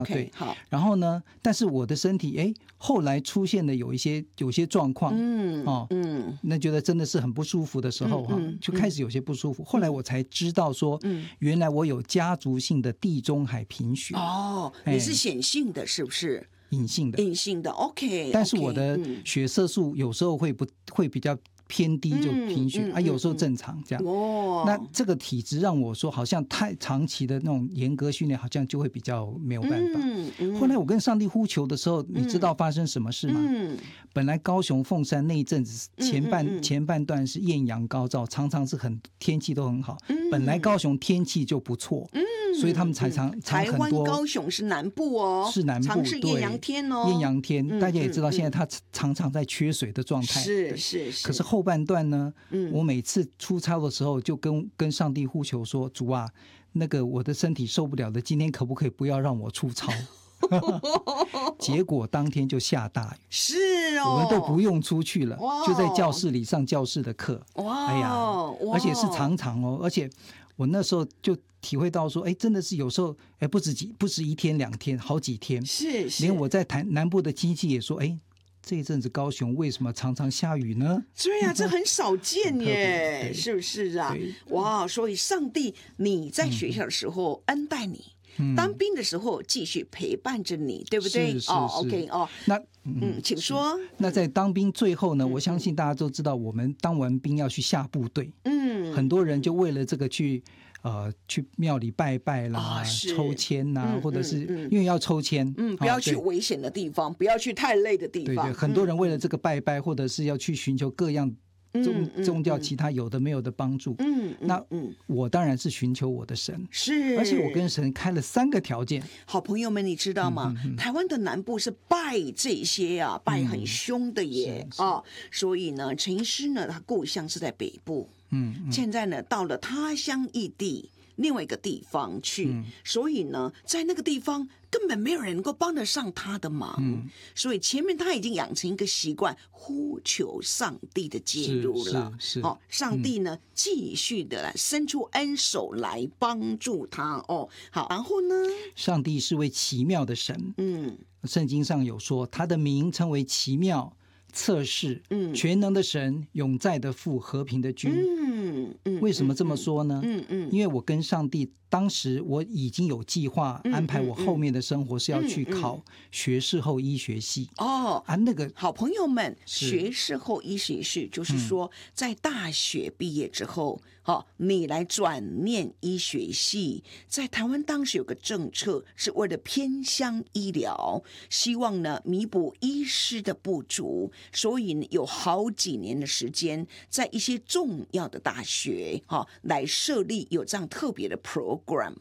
对， 好。 然后呢，但是我的身体后来出现了有些状况，那觉得真的是很不舒服的时候就开始有些不舒服。后来我才知道说，原来我有家族性的地中海贫血。 你是显性的，是不是？ 隐性的 OK， 但是我的血色素有时候会比较偏低，就贫血有时候正常这样。那这个体质让我说好像太长期的那种严格训练好像就会比较没有办法。后来我跟上帝呼求的时候，你知道发生什么事吗？本来高雄凤山那一阵子前半段是艳阳高照，常常是天气都很好。本来高雄天气就不错，所以他们才常很多。 台湾高雄是南部是南部， 常是艳阳天艳阳天，大家也知道现在它常常在缺水的状态。 是。 可是后半段呢，我每次出操的时候就跟上帝呼求说，主啊，那个我的身体受不了的，今天可不可以不要让我出操？结果当天就下大雨， 是我们都不用出去了，就在教室里上教室的课。而且是常常而且我那时候就体会到说，真的是有时候不止一天两天，好几天。 是连我在南部的亲戚也说，这一阵子高雄为什么常常下雨呢？ 对啊，这很少见耶，是不是啊？所以上帝你在学校的时候恩待你，当兵的时候继续陪伴着你，对不对？OK 那请说。 那在当兵最后呢，我相信大家都知道，我们当完兵要去下部队，很多人就为了这个去庙里拜拜啦，抽签啦，或者是因为要抽签， 不要去危险的地方，不要去太累的地方。 对，很多人为了这个拜拜，或者是要去寻求各样宗教其他有的没有的帮助。那我当然是寻求我的神， 是， 而且我跟神开了3个条件。 好朋友们，你知道吗？台湾的南部是拜这些拜很凶的耶所以呢，陈医师呢，他故乡是在北部。现在呢，到了他乡异地，另外一个地方去，所以呢，在那个地方根本没有人能够帮得上他的忙，所以前面他已经养成一个习惯，呼求上帝的介入了。上帝呢，继续的来伸出恩手来帮助他好，然后呢， 上帝是位奇妙的神。圣经上有说，他的名称为奇妙、测试、全能的神、永在的父、和平的君。为什么这么说呢？因为我跟上帝当时我已经有计划安排我后面的生活是要去考学士后医学系。那个好朋友们，学士后医学系就是说在大学毕业之后你来转念医学系。在台湾当时有个政策是为了偏乡医疗，希望呢弥补医师的不足，所以有好几年的时间在一些重要的大学来设立有这样特别的 program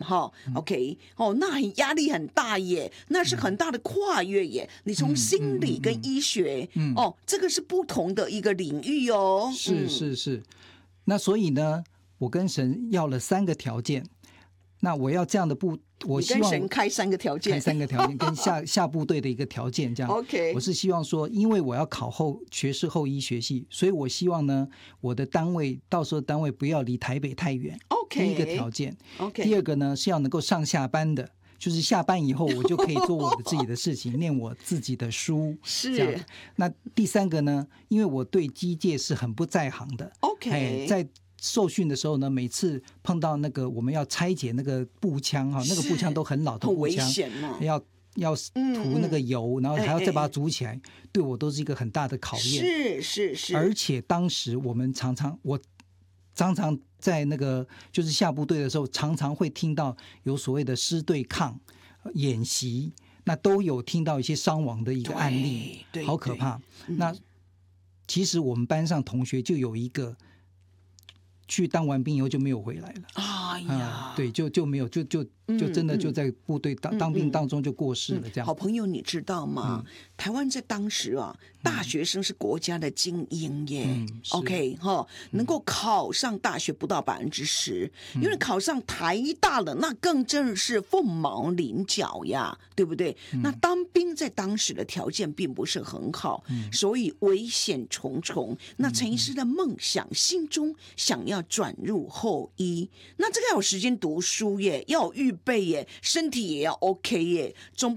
OK 那压力很大耶，那是很大的跨越耶。你从心理跟医学这个是不同的一个领域是。那所以呢，我跟神要了3个条件。那我要这样的我希望跟神开3个条件， 跟下部队的一个条件这样。 OK， 我是希望说，因为我要考学士后医学系，所以我希望呢，我的到时候单位不要离台北太远。 OK， 第一个条件。第二个呢，是要能够上下班的。就是下班以后我就可以做我的自己的事情念我自己的书是这样。那第3个呢，因为我对机械是很不在行的。 OK， 在受训的时候呢，每次碰到那个我们要拆解那个步枪那个步枪都很老的步枪，要涂那个油，然后还要再把它组起来，对我都是一个很大的考验。 是。 而且当时我常常在那个就是下部队的时候，常常会听到有所谓的师对抗演习，那都有听到一些伤亡的一个案例，好可怕。那其实我们班上同学就有一个去当完兵以后就没有回来了。对，就没有，就真的就在部队当兵当中就过世了这样。 好朋友，你知道吗？台湾在当时大学生是国家的精英耶。OK 能够考上大学不到10%，因为考上台大了，那更真是凤毛麟角呀，对不对？那当兵在当时的条件并不是很好，所以危险重重。那陈医师的梦想，心中想要转入后医，那这个要有时间读书耶，要有预备耶，身体也要 OK 耶，总